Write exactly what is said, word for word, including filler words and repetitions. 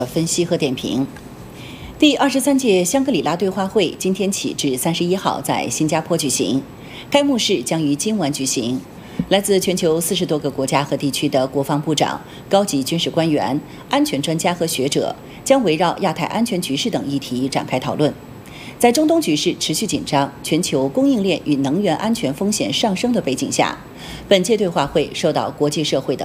分析和点评。第二十三届香格里拉对话会今天起至三十一号在新加坡举行，开幕式将于今晚举行。来自全球四十多个国家和地区的国防部长、高级军事官员、安全专家和学者将围绕亚太安全局势等议题展开讨论。在中东局势持续紧张、全球供应链与能源安全风险上升的背景下，本届对话会受到国际社会的